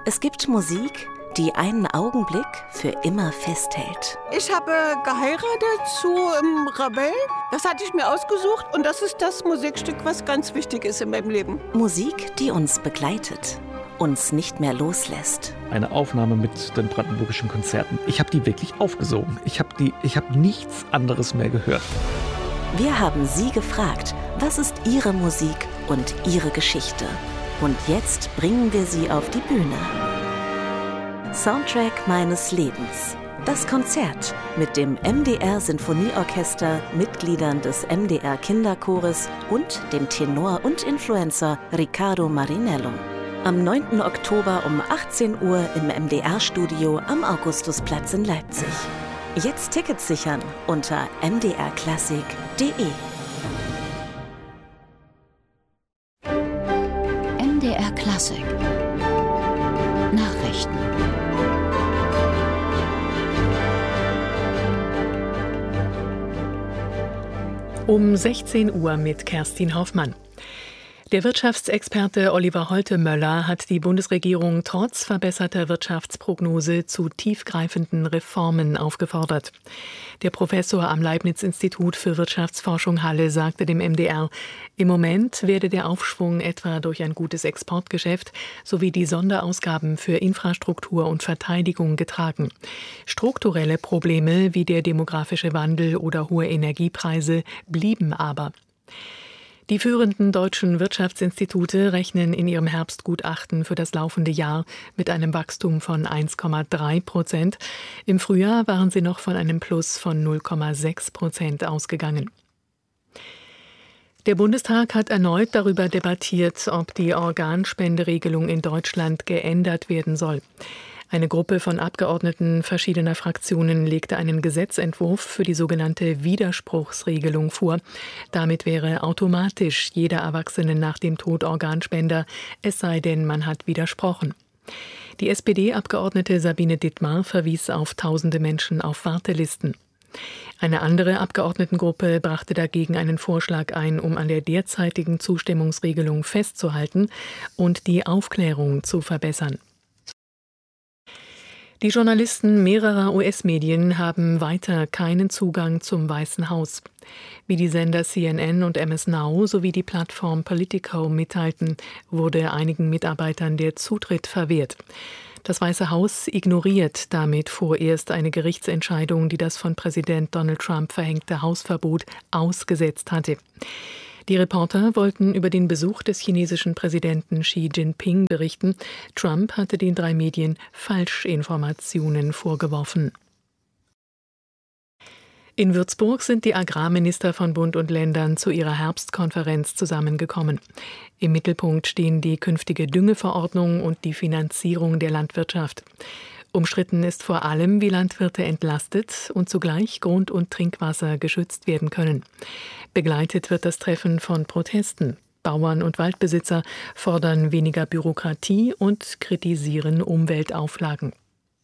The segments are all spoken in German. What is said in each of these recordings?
Es gibt Musik, die einen Augenblick für immer festhält. Ich habe geheiratet zu Ravel. Das hatte ich mir ausgesucht und das ist das Musikstück, was ganz wichtig ist in meinem Leben. Musik, die uns begleitet, uns nicht mehr loslässt. Eine Aufnahme mit den Brandenburgischen Konzerten. Ich habe die wirklich aufgesogen. Ich habe nichts anderes mehr gehört. Wir haben Sie gefragt, was ist Ihre Musik und Ihre Geschichte? Und jetzt bringen wir sie auf die Bühne. Soundtrack meines Lebens. Das Konzert mit dem MDR Sinfonieorchester, Mitgliedern des MDR Kinderchores und dem Tenor und Influencer Riccardo Marinello. Am 9. Oktober um 18 Uhr im MDR-Studio am Augustusplatz in Leipzig. Jetzt Tickets sichern unter mdrklassik.de. MDR Klassik Nachrichten. Um 16 Uhr mit Kerstin Hoffmann. Der Wirtschaftsexperte Oliver Holte-Möller hat die Bundesregierung trotz verbesserter Wirtschaftsprognose zu tiefgreifenden Reformen aufgefordert. Der Professor am Leibniz-Institut für Wirtschaftsforschung Halle sagte dem MDR, im Moment werde der Aufschwung etwa durch ein gutes Exportgeschäft sowie die Sonderausgaben für Infrastruktur und Verteidigung getragen. Strukturelle Probleme wie der demografische Wandel oder hohe Energiepreise blieben aber. Die führenden deutschen Wirtschaftsinstitute rechnen in ihrem Herbstgutachten für das laufende Jahr mit einem Wachstum von 1,3%. Im Frühjahr waren sie noch von einem Plus von 0,6% ausgegangen. Der Bundestag hat erneut darüber debattiert, ob die Organspenderegelung in Deutschland geändert werden soll. Eine Gruppe von Abgeordneten verschiedener Fraktionen legte einen Gesetzentwurf für die sogenannte Widerspruchsregelung vor. Damit wäre automatisch jeder Erwachsene nach dem Tod Organspender, es sei denn, man hat widersprochen. Die SPD-Abgeordnete Sabine Dittmar verwies auf tausende Menschen auf Wartelisten. Eine andere Abgeordnetengruppe brachte dagegen einen Vorschlag ein, um an der derzeitigen Zustimmungsregelung festzuhalten und die Aufklärung zu verbessern. Die Journalisten mehrerer US-Medien haben weiter keinen Zugang zum Weißen Haus. Wie die Sender CNN und MS Now sowie die Plattform Politico mitteilten, wurde einigen Mitarbeitern der Zutritt verwehrt. Das Weiße Haus ignoriert damit vorerst eine Gerichtsentscheidung, die das von Präsident Donald Trump verhängte Hausverbot ausgesetzt hatte. Die Reporter wollten über den Besuch des chinesischen Präsidenten Xi Jinping berichten. Trump hatte den 3 Medien Falschinformationen vorgeworfen. In Würzburg sind die Agrarminister von Bund und Ländern zu ihrer Herbstkonferenz zusammengekommen. Im Mittelpunkt stehen die künftige Düngeverordnung und die Finanzierung der Landwirtschaft. Umstritten ist vor allem, wie Landwirte entlastet und zugleich Grund- und Trinkwasser geschützt werden können. Begleitet wird das Treffen von Protesten. Bauern und Waldbesitzer fordern weniger Bürokratie und kritisieren Umweltauflagen.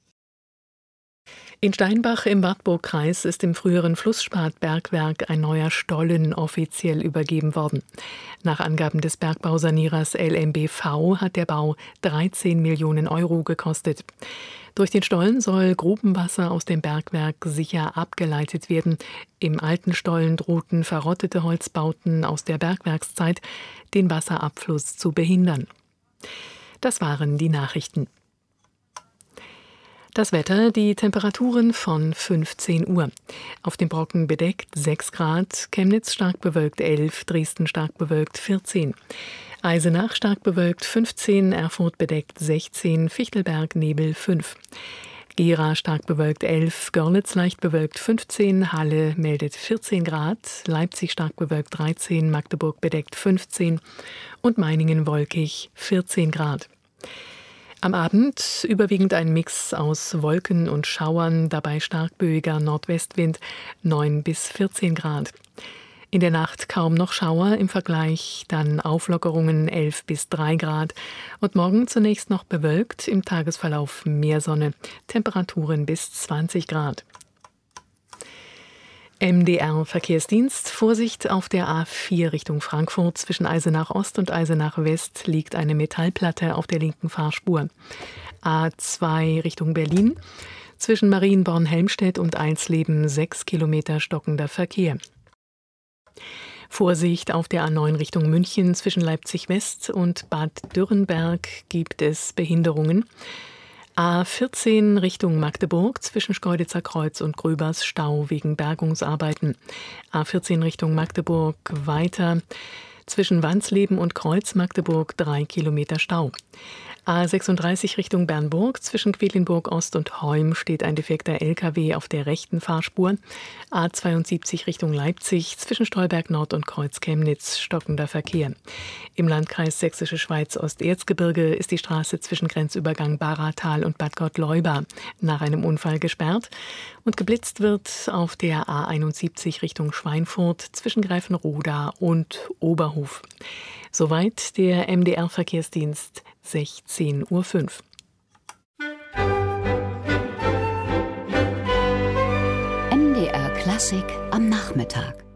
In Steinbach im Wartburgkreis ist im früheren Flussspat-Bergwerk ein neuer Stollen offiziell übergeben worden. Nach Angaben des Bergbausanierers LMBV hat der Bau 13 Millionen Euro gekostet. Durch den Stollen soll Grubenwasser aus dem Bergwerk sicher abgeleitet werden. Im alten Stollen drohten verrottete Holzbauten aus der Bergwerkszeit, den Wasserabfluss zu behindern. Das waren die Nachrichten. Das Wetter, die Temperaturen von 15 Uhr. Auf dem Brocken bedeckt 6 Grad, Chemnitz stark bewölkt 11, Dresden stark bewölkt 14. Eisenach stark bewölkt 15, Erfurt bedeckt 16, Fichtelberg Nebel 5. Gera stark bewölkt 11, Görlitz leicht bewölkt 15, Halle meldet 14 Grad, Leipzig stark bewölkt 13, Magdeburg bedeckt 15 und Meiningen wolkig 14 Grad. Am Abend überwiegend ein Mix aus Wolken und Schauern, dabei stark böiger Nordwestwind 9 bis 14 Grad. In der Nacht kaum noch Schauer, im Vergleich dann Auflockerungen 11 bis 3 Grad. Und morgen zunächst noch bewölkt, im Tagesverlauf mehr Sonne, Temperaturen bis 20 Grad. MDR-Verkehrsdienst. Vorsicht auf der A4 Richtung Frankfurt. Zwischen Eisenach Ost und Eisenach West liegt eine Metallplatte auf der linken Fahrspur. A2 Richtung Berlin. Zwischen Marienborn-Helmstedt und Eisleben 6 Kilometer stockender Verkehr. Vorsicht auf der A9 Richtung München. Zwischen Leipzig West und Bad Dürrenberg gibt es Behinderungen. A14 Richtung Magdeburg. Zwischen Schkeuditzer Kreuz und Gröbers Stau wegen Bergungsarbeiten. A14 Richtung Magdeburg weiter. Zwischen Wansleben und Kreuz Magdeburg 3 Kilometer Stau. A36 Richtung Bernburg. Zwischen Quedlinburg Ost und Heum steht ein defekter LKW auf der rechten Fahrspur. A72 Richtung Leipzig. Zwischen Stolberg Nord und Kreuz Chemnitz stockender Verkehr. Im Landkreis Sächsische Schweiz Osterzgebirge ist die Straße zwischen Grenzübergang Baratal und Bad Gottleuba nach einem Unfall gesperrt. Und geblitzt wird auf der A71 Richtung Schweinfurt zwischen Greifenroda und Oberhof. Soweit der MDR-Verkehrsdienst 16:05 Uhr. MDR Klassik am Nachmittag.